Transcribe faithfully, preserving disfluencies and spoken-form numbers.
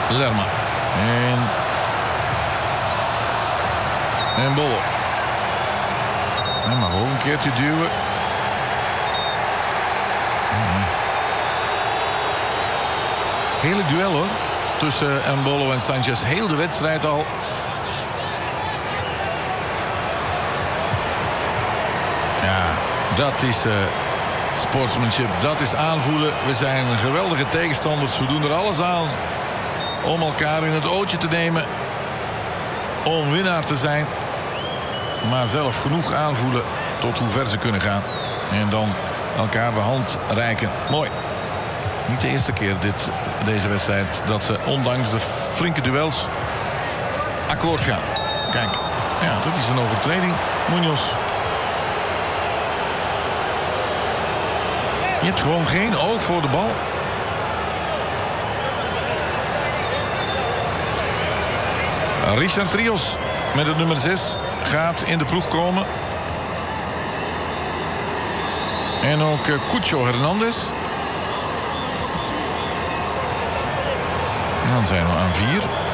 Lerma. En... En Bolo. Hij mag ook een keertje duwen. Hele duel hoor. Tussen Mbolo en Sanchez. Heel de wedstrijd al. Ja, dat is uh, sportsmanship. Dat is aanvoelen. We zijn geweldige tegenstanders. We doen er alles aan om elkaar in het ootje te nemen. Om winnaar te zijn. Maar zelf genoeg aanvoelen tot hoe ver ze kunnen gaan. En dan elkaar de hand reiken. Mooi. Niet de eerste keer dit, deze wedstrijd dat ze ondanks de flinke duels akkoord gaan. Kijk, ja, dat is een overtreding. Munoz. Je hebt gewoon geen oog voor de bal. Richard Rios met het nummer zes gaat in de ploeg komen. En ook uh, Cucho Hernandez. Dan zijn we aan vier.